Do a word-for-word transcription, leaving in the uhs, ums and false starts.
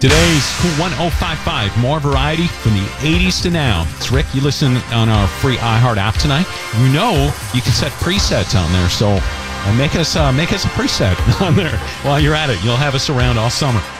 Today's Cool one oh five point five, more variety from the eighties to now. It's Rick. You listen on our free iHeart app tonight. You know you can set presets on there, so uh, make us uh, make us a preset on there while you're at it. You'll have us around all summer.